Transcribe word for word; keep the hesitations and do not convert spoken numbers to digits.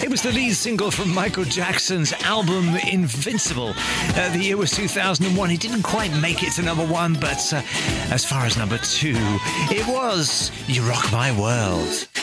It was the lead single from Michael Jackson's album Invincible. Uh, the year was two thousand one. He didn't quite make it to number one, but uh, as far as number two, it was You Rock My World.